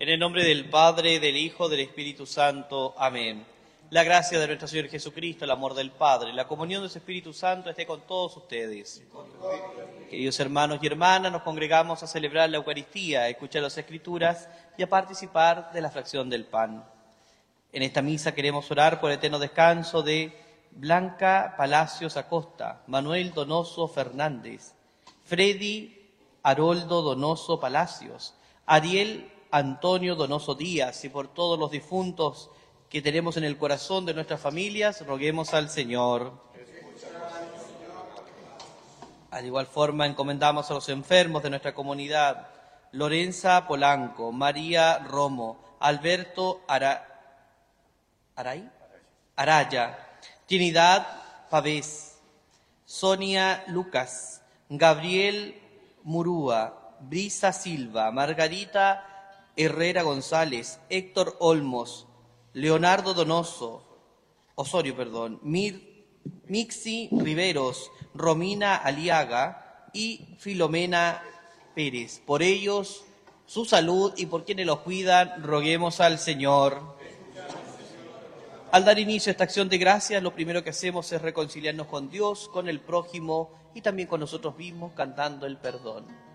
En el nombre del Padre, del Hijo, del Espíritu Santo. Amén. La gracia de nuestro Señor Jesucristo, el amor del Padre, la comunión de su Espíritu Santo esté con todos ustedes. Queridos hermanos y hermanas, nos congregamos a celebrar la Eucaristía, a escuchar las Escrituras y a participar de la fracción del pan. En esta misa queremos orar por el eterno descanso de Blanca Palacios Acosta, Manuel Donoso Fernández, Freddy Haroldo Donoso Palacios, Ariel Antonio Donoso Díaz, y por todos los difuntos que tenemos en el corazón de nuestras familias, roguemos al Señor. Al igual forma, encomendamos a los enfermos de nuestra comunidad: Lorenza Polanco, María Romo, Alberto Araya, Trinidad Pavés, Sonia Lucas, Gabriel Murúa, Brisa Silva, Margarita Herrera González, Héctor Olmos, Leonardo Osorio, Mixi Riveros, Romina Aliaga y Filomena Pérez. Por ellos, su salud y por quienes los cuidan, roguemos al Señor. Al dar inicio a esta acción de gracias, lo primero que hacemos es reconciliarnos con Dios, con el prójimo y también con nosotros mismos, cantando el perdón.